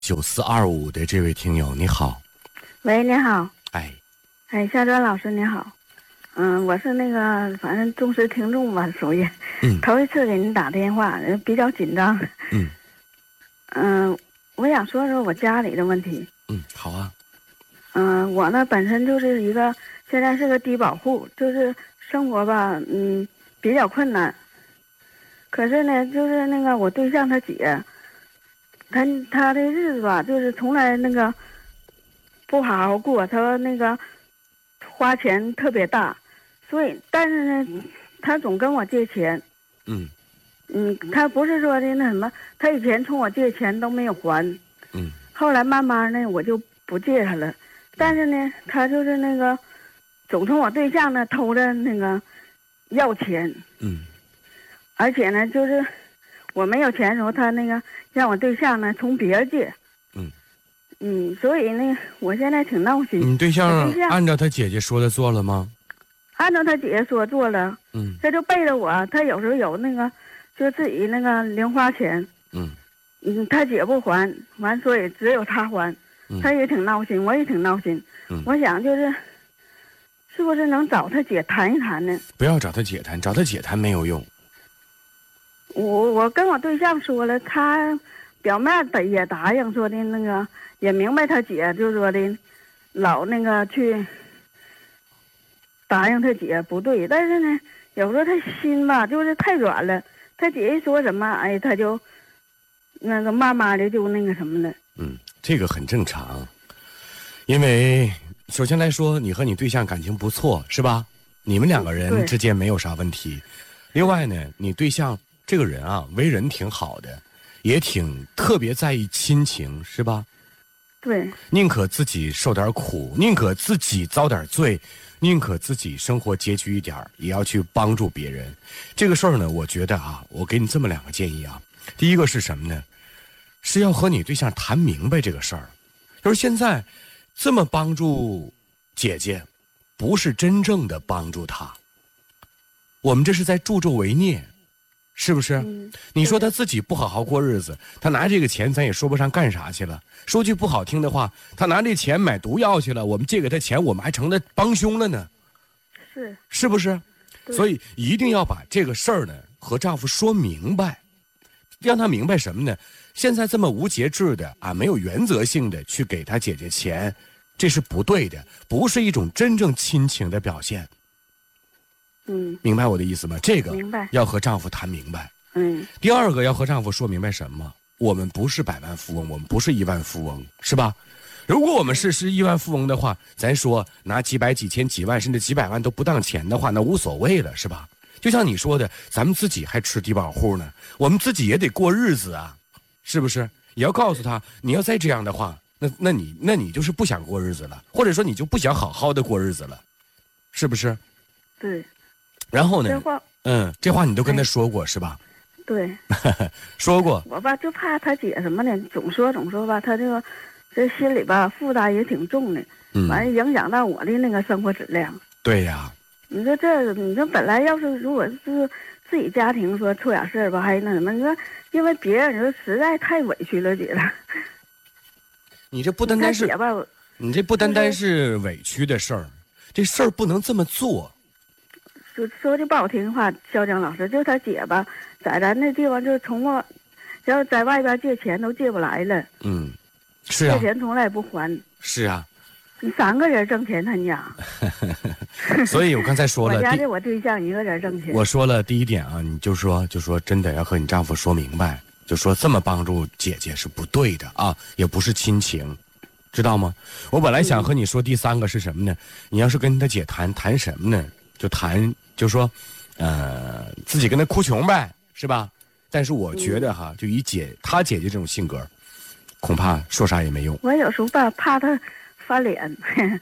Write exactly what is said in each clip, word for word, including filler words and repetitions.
九四二五的这位听友，你好。 喂，你好。 哎， 哎，夏专老师你好。嗯，我是那个反正忠实听众吧，属于。 嗯。 头一次给您打电话，比较紧张。 嗯。 嗯，我想说说我家里的问题。 嗯，好啊。 嗯，我呢本身就是一个现在是个低保户，就是生活吧，嗯，比较困难。可是呢，就是那个我对象他姐，他他的日子吧，就是从来那个不好好过，他那个花钱特别大，所以但是呢，他总跟我借钱。 嗯。 嗯，他不是说的那什么，他以前从我借钱都没有还。 嗯。 后来慢慢呢，我就不借他了，但是呢，他就是那个总从我对象那偷着那个要钱。 嗯。 而且呢，就是我没有钱的时候，他那个让我对象呢从别人借。 嗯。 嗯，所以呢，我现在挺闹心。 你对象对象按照他姐姐说的做了吗？ 按照他姐姐说做了。 嗯。 他就背着我，他有时候有那个，就自己那个零花钱。 嗯。 嗯，他姐不还，完所以只有他还。 嗯。 他也挺闹心，我也挺闹心。 嗯。 我想就是，是不是能找他姐谈一谈呢？ 不要找他姐谈，找他姐谈没有用。 我我跟我对象说了，他表面的也答应说的那个，也明白他姐就说的，老那个去答应他姐不对，但是呢，有时候他心吧就是太软了，他姐一说什么，哎，他就那个慢慢的就那个什么了。 嗯，这个很正常，因为首先来说，你和你对象感情不错，是吧？你们两个人之间没有啥问题。另外呢，你对象这个人啊，为人挺好的，也挺特别在意亲情，是吧？ 对。 宁可自己受点苦，宁可自己遭点罪，宁可自己生活拮据一点，也要去帮助别人。这个事儿呢，我觉得啊，我给你这么两个建议啊。第一个是什么呢？是要和你对象谈明白这个事儿，就是现在这么帮助姐姐，不是真正的帮助她。我们这是在助纣为虐，是不是？ 嗯、 你说他自己不好好过日子，他拿这个钱咱也说不上干啥去了。说句不好听的话，他拿这钱买毒药去了，我们借给他钱，我们还成了帮凶了呢。 是。 是不是？所以一定要把这个事儿呢和丈夫说明白，让他明白什么呢？现在这么无节制的啊，没有原则性的去给他姐姐钱，这是不对的，不是一种真正亲情的表现。 嗯， 明白我的意思吗？这个明白， 要和丈夫谈明白。 嗯。 第二个要和丈夫说明白什么？我们不是百万富翁，我们不是亿万富翁，是吧？如果我们是是亿万富翁的话，咱说拿几百、几千、几万，甚至几百万都不当钱的话，那无所谓了，是吧？就像你说的，咱们自己还吃低保户呢，我们自己也得过日子啊，是不是？也要告诉他，你要再这样的话，那那你那你就是不想过日子了，或者说你就不想好好的过日子了，是不是？ 对。 然后呢？ 这话， 嗯，这话你都跟他说过、哎、是吧？ 对。 说过。 我吧就怕他姐什么呢？总说总说吧，他这个这心里吧负担也挺重的， 嗯， 完了影响到我的那个生活质量。 对呀。 你说这，你说本来要是如果是自己家庭说出点事儿吧，还那什么？你说因为别人，你说实在太委屈了姐了。 你这不单单是姐吧， 你这不单单是委屈的事儿，这事儿不能这么做。 说说句不好听的话，肖江老师，就他姐吧，在咱那地方就从我，要在外边借钱都借不来了。 嗯，是啊。 借钱从来不还。 是啊。 你三个人挣钱，他家。 所以我刚才说了， 我家就我对象一个人挣钱。 我说了第一点啊，你就说就说真的要和你丈夫说明白，就说这么帮助姐姐是不对的啊，也不是亲情，知道吗？我本来想和你说第三个是什么呢？你要是跟他姐谈谈什么呢？就谈就说，呃，自己跟他哭穷呗，是吧？但是我觉得哈，就以姐她姐姐这种性格，恐怕说啥也没用。 我有时候吧怕他翻脸，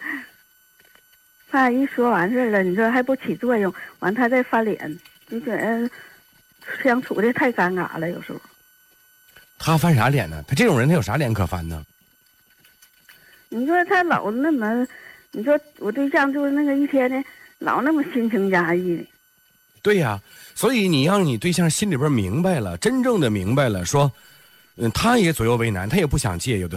怕一说完事了，你说还不起作用，完他再翻脸，就觉得相处的太尴尬了。有时候他翻啥脸呢？他这种人他有啥脸可翻呢？ 你说他老那么，你说我对象就是那个一天呢老那么心情压抑的。 对呀、啊，所以你让你对象心里边明白了，真正的明白了，说嗯，他也左右为难，他也不想戒，有的。